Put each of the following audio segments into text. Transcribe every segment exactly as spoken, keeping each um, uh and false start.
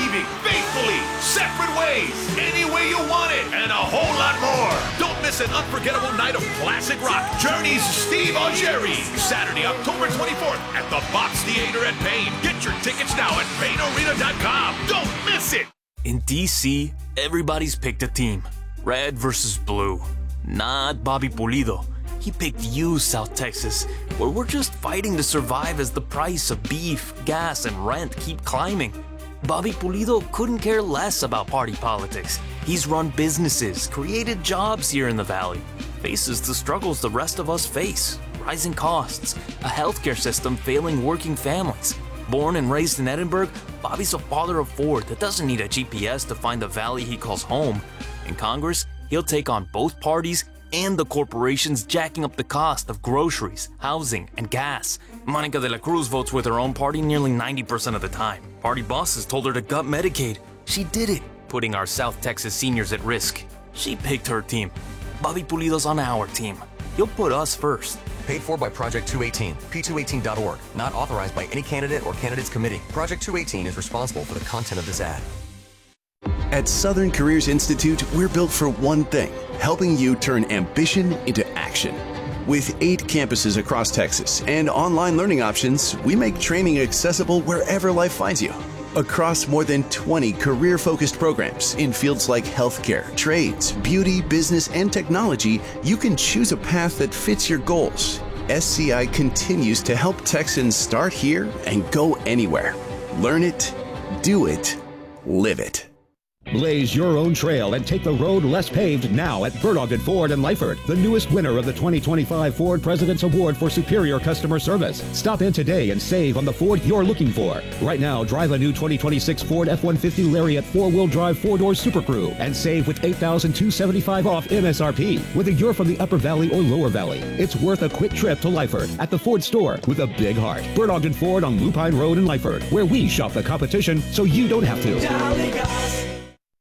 believing, faithfully, separate ways, any way you want it, and a whole lot more. Don't miss an unforgettable night of classic rock. Journey's Steve Augeri, Saturday, October twenty-fourth at the Box Theater at Payne. Get your tickets now at Payne Arena dot com. Don't miss it. In D C, everybody's picked a team. Red versus blue. Not Bobby Pulido. He picked you, South Texas, where we're just fighting to survive as the price of beef, gas, and rent keep climbing. Bobby Pulido couldn't care less about party politics. He's run businesses, created jobs here in the Valley, faces the struggles the rest of us face. Rising costs, a healthcare system failing working families. Born and raised in Edinburgh, Bobby's a father of four that doesn't need a G P S to find the valley he calls home. In Congress, he'll take on both parties and the corporations jacking up the cost of groceries, housing, and gas. Monica de la Cruz votes with her own party nearly ninety percent of the time. Party bosses told her to gut Medicaid. She did it, putting our South Texas seniors at risk. She picked her team. Bobby Pulido's on our team. He'll put us first. Paid for by Project two eighteen, P two eighteen dot org. Not authorized by any candidate or candidates committee. Project two eighteen is responsible for the content of this ad. At Southern Careers Institute, we're built for one thing, helping you turn ambition into action. With eight campuses across Texas and online learning options, we make training accessible wherever life finds you. Across more than twenty career-focused programs in fields like healthcare, trades, beauty, business, and technology, you can choose a path that fits your goals. S C I continues to help Texans start here and go anywhere. Learn it, do it, live it. Blaze your own trail and take the road less paved now at Bert Ogden Ford in Lyford, the newest winner of the twenty twenty-five Ford President's Award for Superior Customer Service. Stop in today and save on the Ford you're looking for. Right now, drive a new twenty twenty-six Ford F one fifty Lariat four-wheel drive four-door Super Crew and save with eight thousand two hundred seventy-five dollars off M S R P. Whether you're from the Upper Valley or Lower Valley, it's worth a quick trip to Lyford at the Ford store with a big heart. Bert Ogden Ford on Lupine Road in Lyford, where we shop the competition so you don't have to.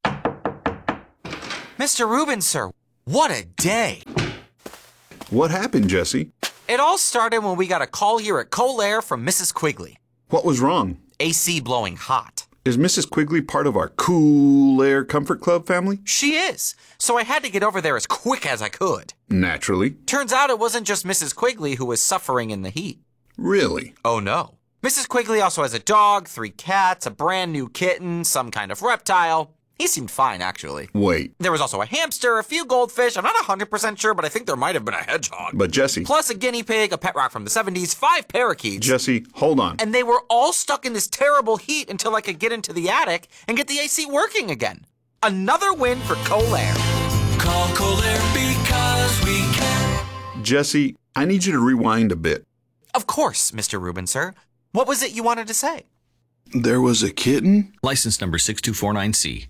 Mister Rubin, sir, what a day. What happened, Jesse? It all started when we got a call here at Colair from Missus Quigley. What was wrong? A C blowing hot. Is Missus Quigley part of our Cool Air Comfort Club family? She is. So I had to get over there as quick as I could. Naturally. Turns out it wasn't just Missus Quigley who was suffering in the heat. Really? Oh, no. Missus Quigley also has a dog, three cats, a brand new kitten, some kind of reptile. He seemed fine, actually. Wait. There was also a hamster, a few goldfish. I'm not one hundred percent sure, but I think there might have been a hedgehog. But Jesse... Plus a guinea pig, a pet rock from the seventies, five parakeets. Jesse, hold on. And they were all stuck in this terrible heat until I could get into the attic and get the A C working again. Another win for Colair. Call Colair because we care. Jesse, I need you to rewind a bit. Of course, Mister Rubin, sir. What was it you wanted to say? There was a kitten? License number six two four nine C.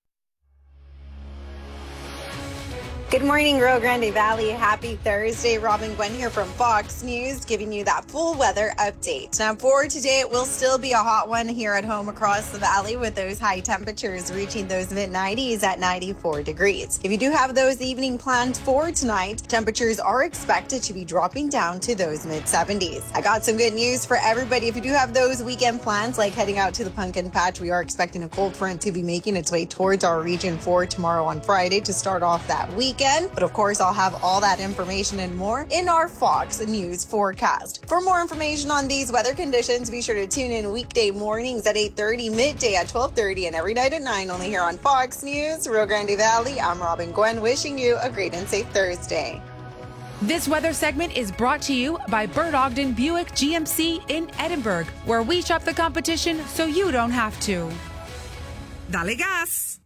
Good morning, Rio Grande Valley. Happy Thursday. Robin Gwen here from Fox News, giving you that full weather update. Now, for today, it will still be a hot one here at home across the valley with those high temperatures reaching those mid nineties at ninety-four degrees. If you do have those evening plans for tonight, temperatures are expected to be dropping down to those mid seventies. I got some good news for everybody. If you do have those weekend plans, like heading out to the pumpkin patch, we are expecting a cold front to be making its way towards our region for tomorrow on Friday to start off that weekend. But of course, I'll have all that information and more in our Fox News forecast. For more information on these weather conditions, be sure to tune in weekday mornings at eight thirty, midday at twelve thirty, and every night at nine, only here on Fox News, Rio Grande Valley. I'm Robin Gwen, wishing you a great and safe Thursday. This weather segment is brought to you by Bert Ogden Buick G M C in Edinburgh, where we shop the competition so you don't have to. Dale gas!